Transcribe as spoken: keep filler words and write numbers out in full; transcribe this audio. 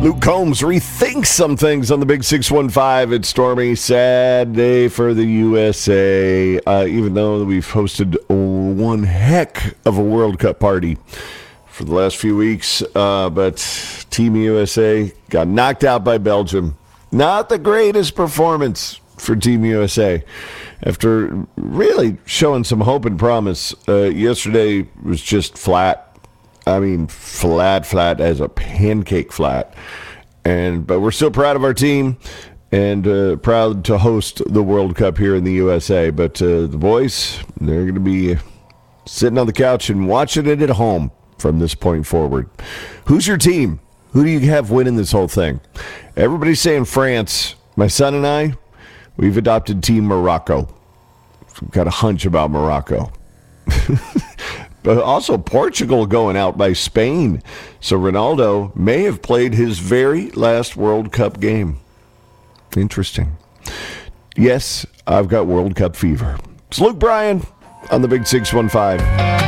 Luke Combs rethinks some things on the Big six one five. It's stormy, sad day for the U S A, uh, even though we've hosted one heck of a World Cup party for the last few weeks. Uh, but Team U S A got knocked out by Belgium. Not the greatest performance for Team U S A. After really showing some hope and promise, uh, yesterday was just flat. I mean, flat, flat as a pancake flat. And but we're still proud of our team and uh, proud to host the World Cup here in the U S A. But uh, the boys, they're going to be sitting on the couch and watching it at home from this point forward. Who's your team? Who do you have winning this whole thing? Everybody's saying France. My son and I, we've adopted Team Morocco. We've got a hunch about Morocco. But also Portugal going out by Spain. So Ronaldo may have played his very last World Cup game. Interesting. Yes, I've got World Cup fever. It's Luke Bryan on the Big six one five.